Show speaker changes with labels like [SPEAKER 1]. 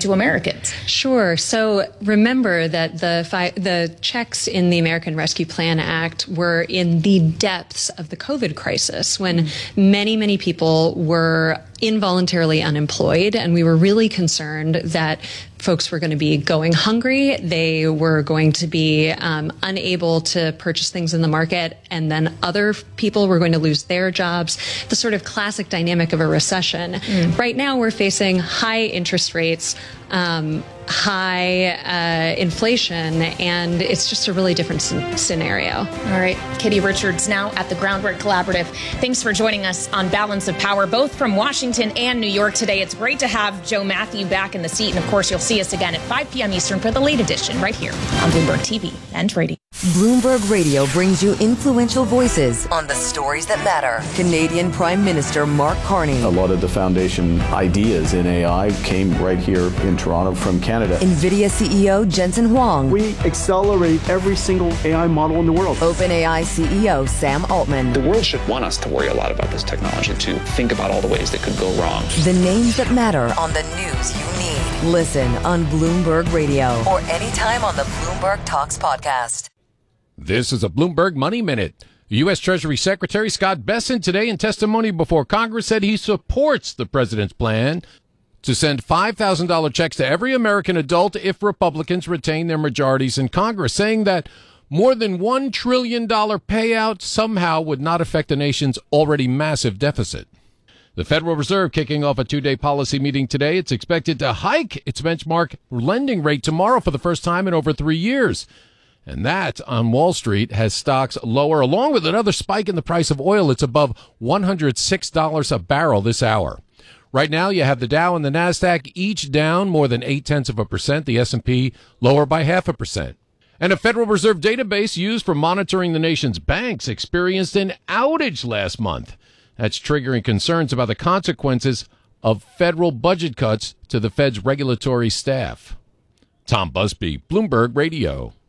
[SPEAKER 1] to Americans?
[SPEAKER 2] Sure. So remember that the checks in the American Rescue Plan Act were in the depths of the COVID crisis when many people were involuntarily unemployed, and we were really concerned that folks were going to be going hungry. They were going to be unable to purchase things in the market, and then other people were going to lose their jobs. The sort of classic dynamic of a recession. Right now, we're facing high interest rates, high inflation, and it's just a really different scenario.
[SPEAKER 1] All right. Katie Richards now at the Groundwork Collaborative. Thanks for joining us on Balance of Power, both from Washington and New York today. It's great to have Joe Matthew back in the seat. And of course, you'll see us again at 5 p.m. Eastern for the late edition right here on Bloomberg TV and radio.
[SPEAKER 3] Bloomberg Radio brings you influential voices on the stories that matter. Canadian Prime Minister Mark Carney.
[SPEAKER 4] A lot of the foundation ideas in AI came right here in Toronto from Canada.
[SPEAKER 3] NVIDIA CEO Jensen Huang.
[SPEAKER 5] We accelerate every single AI model in the world.
[SPEAKER 3] OpenAI CEO Sam Altman.
[SPEAKER 6] The world should want us to worry a lot about this technology, to think about all the ways that could go wrong.
[SPEAKER 3] The names that matter on the news you need. Listen on Bloomberg Radio or anytime on the Bloomberg Talks podcast.
[SPEAKER 7] This is a Bloomberg Money Minute. U.S. Treasury Secretary Scott Bessent today in testimony before Congress said he supports the president's plan to send $5,000 checks to every American adult if Republicans retain their majorities in Congress, saying that more than $1 trillion payout somehow would not affect the nation's already massive deficit. The Federal Reserve kicking off a two-day policy meeting today. It's expected to hike its benchmark lending rate tomorrow for the first time in over 3 years. And that, on Wall Street, has stocks lower, along with another spike in the price of oil. It's above $106 a barrel this hour. Right now, you have the Dow and the NASDAQ each down more than 0.8%, the S&P lower by 0.5%. And a Federal Reserve database used for monitoring the nation's banks experienced an outage last month. That's triggering concerns about the consequences of federal budget cuts to the Fed's regulatory staff. Tom Busby, Bloomberg Radio.